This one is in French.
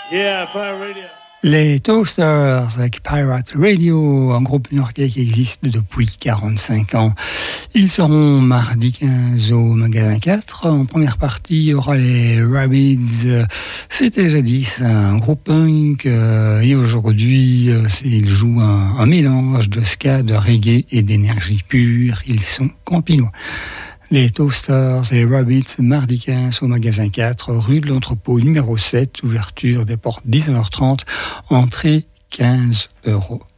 Yeah, Fire Radio. Les Toasters avec Pirate Radio, un groupe new-yorkais qui existe depuis 45 ans. Ils seront mardi 15 au Magasin 4. En première partie, il y aura les Rabbids. C'était jadis un groupe punk et aujourd'hui, ils jouent un mélange de ska, de reggae et d'énergie pure. Ils sont campinois. Les Toasters et les Rabbits, mardi 15 au Magasin 4, rue de l'Entrepôt numéro 7, ouverture des portes 19h30, entrée 15 €.